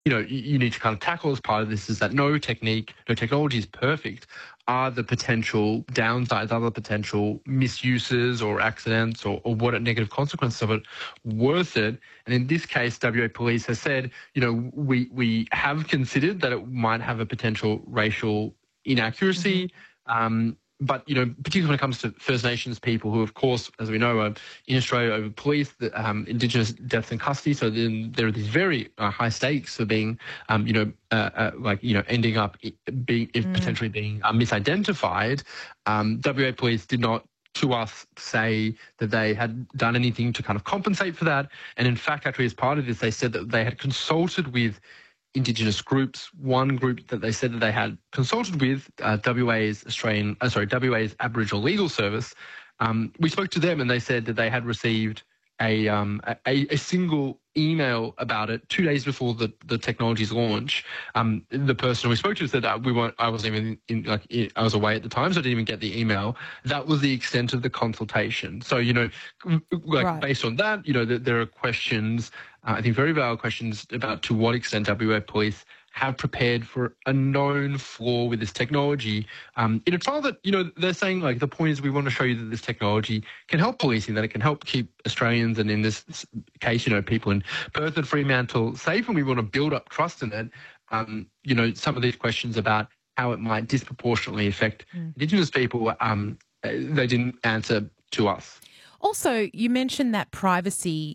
you need to kind of tackle as part of this is that no technology is perfect. Are the potential downsides, are the potential misuses or accidents or what negative consequences of it worth it? And in this case, WA Police has said, we have considered that it might have a potential racial inaccuracy. But, particularly when it comes to First Nations people who, of course, as we know, are in Australia over police, Indigenous deaths in custody. So then there are these very high stakes for being, ending up being potentially being misidentified. WA Police did not, to us, say that they had done anything to kind of compensate for that. And in fact, actually, as part of this, they said that they had consulted with Indigenous groups. One group that they said that they had consulted with, WA's Aboriginal Legal Service. We spoke to them and they said that they had received a single email about it 2 days before the technology's launch. The person we spoke to said that I wasn't even I was away at the time, so I didn't even get the email. That was the extent of the consultation. So, right. Based on that, there are questions, I think very valid questions about to what extent WA Police have prepared for a known flaw with this technology in a trial that, they're saying, the point is we want to show you that this technology can help policing, that it can help keep Australians, and in this case, people in Perth and Fremantle safe, and we want to build up trust in it. Some of these questions about how it might disproportionately affect Indigenous people, they didn't answer to us. Also, you mentioned that privacy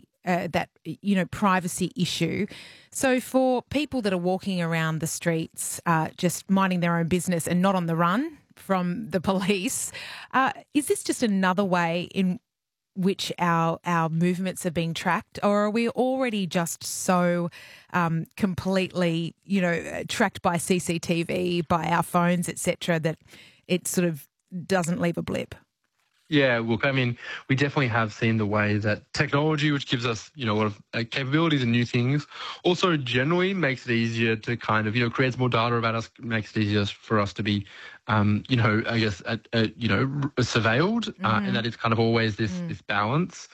issue. So for people that are walking around the streets, just minding their own business and not on the run from the police, is this just another way in which our movements are being tracked, or are we already just so completely, tracked by CCTV, by our phones, etc., that it sort of doesn't leave a blip? Yeah, look, we definitely have seen the way that technology, which gives us, a lot of capabilities and new things, also generally makes it easier to kind of, creates more data about us, makes it easier for us to be, surveilled, and that is kind of always this balance.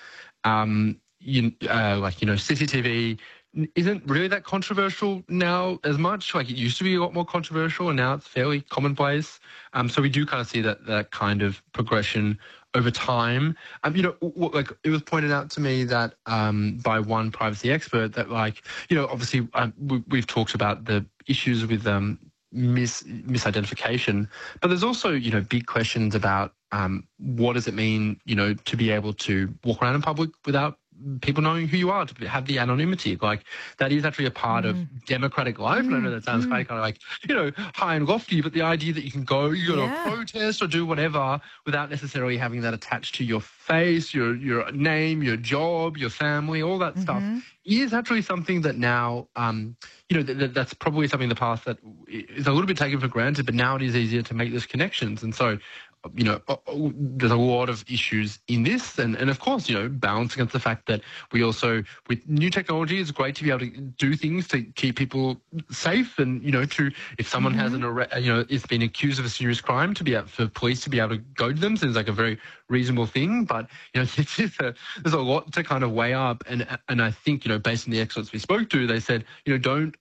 CCTV isn't really that controversial now as much. It used to be a lot more controversial, and now it's fairly commonplace. So we do kind of see that kind of progression over time. It was pointed out to me that by one privacy expert that, obviously we've talked about the issues with misidentification, but there's also, big questions about what does it mean, to be able to walk around in public without people knowing who you are, to have the anonymity. That is actually a part of democratic life. And I know that sounds kind of high and lofty, but the idea that you can go to a protest or do whatever without necessarily having that attached to your face, your name, your job, your family, all that stuff is actually something that now, that's probably something in the past that is a little bit taken for granted, but now it is easier to make those connections. And so, there's a lot of issues in this, and of course, balance against the fact that we also, with new technology, it's great to be able to do things to keep people safe, and if someone has is been accused of a serious crime, for police to be able to go to them seems like a very reasonable thing. But there's a lot to kind of weigh up, and I think based on the experts we spoke to, they said don't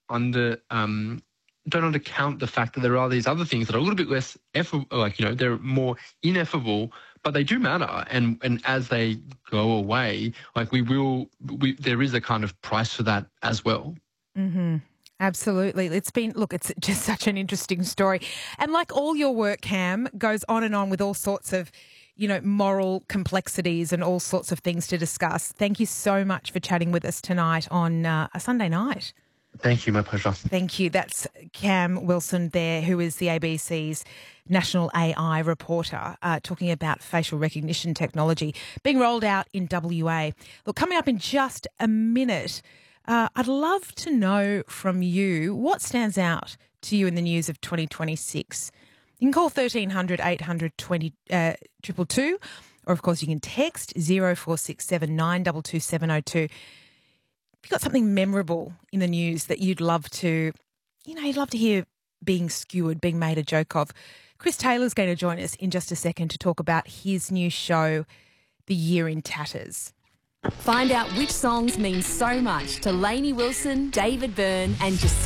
undercount the fact that there are these other things that are a little bit less they're more ineffable, but they do matter. And as they go away, there is a kind of price for that as well. Mm-hmm. Absolutely. It's just such an interesting story. And like all your work, Cam, goes on and on with all sorts of, moral complexities and all sorts of things to discuss. Thank you so much for chatting with us tonight on a Sunday night. Thank you, my pleasure. Thank you. That's Cam Wilson there, who is the ABC's national AI reporter, talking about facial recognition technology being rolled out in WA. Look, coming up in just a minute, I'd love to know from you what stands out to you in the news of 2026. You can call 1300 800 222, or of course you can text 0467 922 702. If you've got something memorable in the news that you'd love to hear being skewered, being made a joke of, Chris Taylor's going to join us in just a second to talk about his new show, The Year in Tatters. Find out which songs mean so much to Lainey Wilson, David Byrne and Justine.